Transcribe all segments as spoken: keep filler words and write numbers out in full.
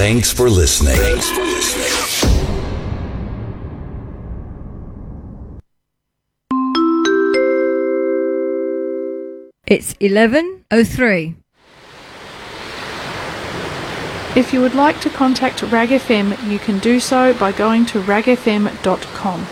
Thanks for listening. Thanks for listening. It's eleven oh three. If you would like to contact Rag F M, you can do so by going to rag f m dot com.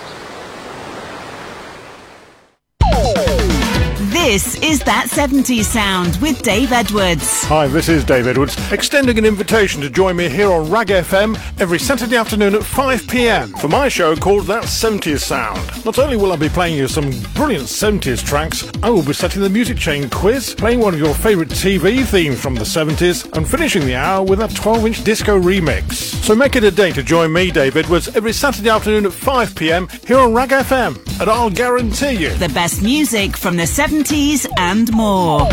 This is That seventies Sound with Dave Edwards. Hi, this is Dave Edwards, extending an invitation to join me here on Rag F M every Saturday afternoon at five p m for my show called That seventies Sound. Not only will I be playing you some brilliant seventies tracks, I will be setting the Music Chain quiz, playing one of your favourite T V themes from the seventies, and finishing the hour with a twelve inch disco remix. So make it a day to join me, Dave Edwards, every Saturday afternoon at five p m here on Rag F M, and I'll guarantee you the best music from the seventies and more.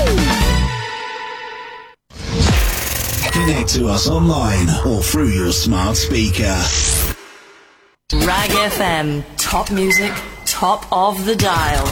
Connect to us online or through your smart speaker. Rag F M, top music, top of the dial.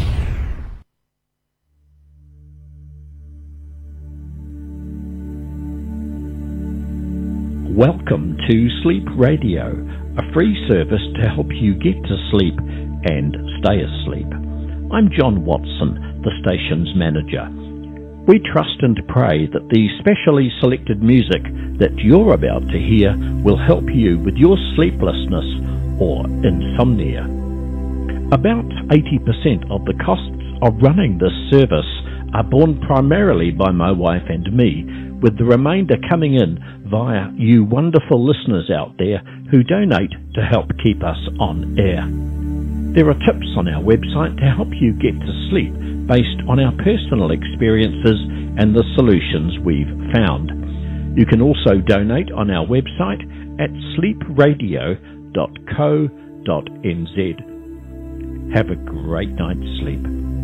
Welcome to Sleep Radio, a free service to help you get to sleep and stay asleep. I'm John Watson, the station's manager. We trust and pray that the specially selected music that you're about to hear will help you with your sleeplessness or insomnia. About eighty percent of the costs of running this service are borne primarily by my wife and me, with the remainder coming in via you wonderful listeners out there who donate to help keep us on air. There are tips on our website to help you get to sleep based on our personal experiences and the solutions we've found. You can also donate on our website at sleep radio dot co dot n z. Have a great night's sleep.